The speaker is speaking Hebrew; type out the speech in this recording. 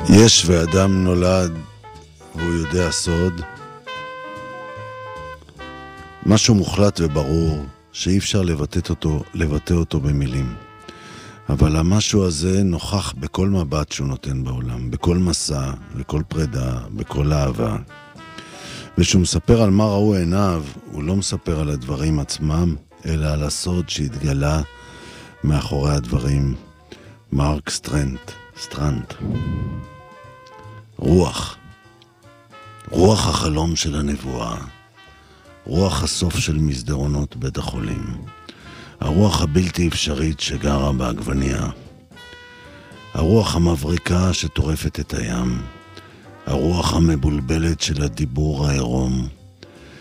יש ואדם נולד והוא יודע סוד, משהו מוחלט וברור שאי אפשר לבטא אותו במילים. אבל המשהו הזה נוכח בכל מבט שהוא נותן בעולם, בכל מסע, בכל פרידה, בכל אהבה. ושהוא מספר על מה ראו עיניו, הוא לא מספר על הדברים עצמם, אלא על הסוד שהתגלה מאחורי הדברים. מרק סטרנט. רוח החלום של הנבואה, רוח הסוף של מסדרונות בית החולים, הרוח הבלתי אפשרית שגרה בעגבניה, הרוח המבריקה שטורפת את הים, הרוח המבולבלת של הדיבור העירום,